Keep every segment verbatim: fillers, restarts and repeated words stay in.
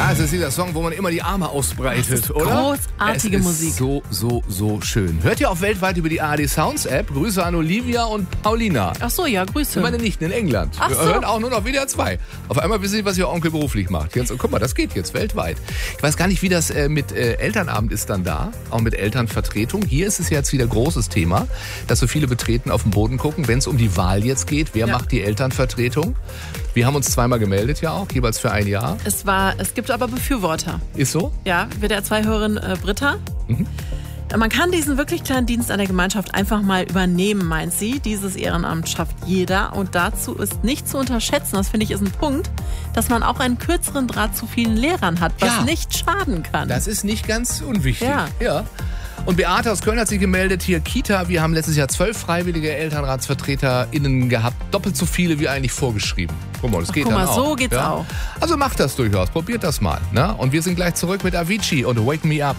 Ja, es ist dieser Song, wo man immer die Arme ausbreitet, das ist oder? Großartige es ist Musik. So, so, so schön. Hört ihr auch weltweit über die A R D Sounds App. Grüße an Olivia und Paulina. Ach so, ja, Grüße. Meine Nichten in England. Ach Wir so. hören auch nur noch W D R zwei. Auf einmal wissen Sie, was Ihr Onkel beruflich macht. Jetzt, guck mal, das geht jetzt weltweit. Ich weiß gar nicht, wie das äh, mit äh, Elternabend ist dann da. Auch mit Elternvertretung. Hier ist es jetzt wieder großes Thema, dass so viele betreten auf den Boden gucken, wenn es um die Wahl jetzt geht. Wer Ja. macht die Elternvertretung? Wir haben uns zweimal gemeldet ja auch, jeweils für ein Jahr. Es war, es gibt aber Befürworter. Ist so? Ja, W D R zwei-Hörerin äh, Britta. Mhm. Man kann diesen wirklich kleinen Dienst an der Gemeinschaft einfach mal übernehmen, meint sie. Dieses Ehrenamt schafft jeder und dazu ist nicht zu unterschätzen, das finde ich ist ein Punkt, dass man auch einen kürzeren Draht zu vielen Lehrern hat, was Ja. nicht schaden kann. Das ist nicht ganz unwichtig. Ja. ja. Und Beate aus Köln hat sich gemeldet, hier Kita, wir haben letztes Jahr zwölf freiwillige ElternratsvertreterInnen gehabt, doppelt so viele wie eigentlich vorgeschrieben. Guck mal, das Ach, geht guck dann mal, auch. so geht's auch. Also macht das durchaus, probiert das mal. Ne? Und wir sind gleich zurück mit Avicii und Wake Me Up.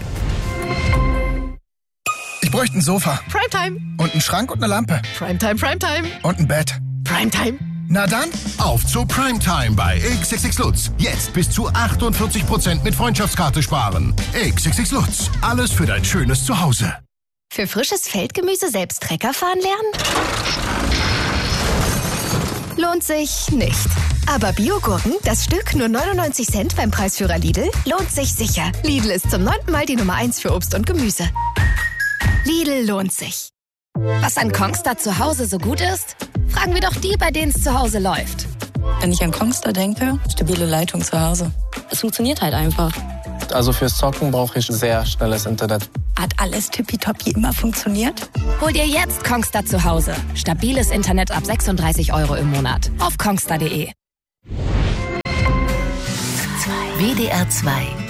Ich bräuchte ein Sofa. Primetime, Und einen Schrank und eine Lampe. Primetime, Primetime, Und ein Bett. Primetime. Na dann, Auf zu Primetime bei X X X Lutz. Jetzt bis zu achtundvierzig Prozent mit Freundschaftskarte sparen. X X X Lutz. Alles für dein schönes Zuhause. Für frisches Feldgemüse selbst Trecker fahren lernen? Lohnt sich nicht. Aber Biogurken, das Stück nur neunundneunzig Cent beim Preisführer Lidl, lohnt sich sicher. Lidl ist zum neunten Mal die Nummer eins für Obst und Gemüse. Lidl lohnt sich. Was an Kongstar zu Hause so gut ist? Fragen wir doch die, bei denen es zu Hause läuft. Wenn ich an Kongstar denke, stabile Leitung zu Hause. Es funktioniert halt einfach. Also fürs Zocken brauche ich sehr schnelles Internet. Hat alles tippitoppi immer funktioniert? Hol dir jetzt Kongstar zu Hause. Stabiles Internet ab sechsunddreißig Euro im Monat. Auf kongstar punkt de. W D R zwei